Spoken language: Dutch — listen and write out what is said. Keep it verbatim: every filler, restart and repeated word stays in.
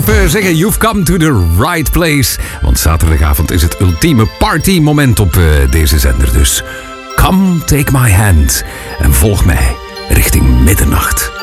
We zeggen, you've come to the right place. Want zaterdagavond is het ultieme partymoment op uh, deze zender. Dus come take my hand en volg mij richting middernacht.